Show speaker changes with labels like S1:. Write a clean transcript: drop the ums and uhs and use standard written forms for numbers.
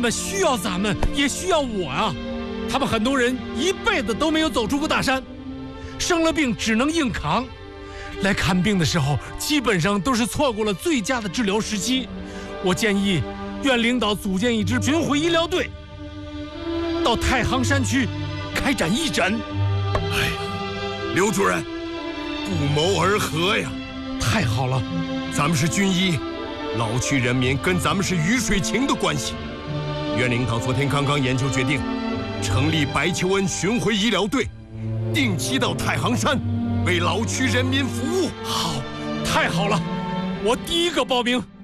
S1: 们需要咱们，也需要我啊！他们很多人一辈子都没有走出过大山，生了病只能硬扛。来看病的时候，基本上都是错过了最佳的治疗时期。我建议院领导组建一支巡回医疗队，到太行山区开展义诊。
S2: 哎呀，刘主任，不谋而合呀！
S1: 太好了，
S2: 咱们是军医，老区人民跟咱们是鱼水情的关系。院领导昨天刚刚研究决定，成立白求恩巡回医疗队，定期到太行山为老区人民服务。
S1: 好，太好了，我第一个报名。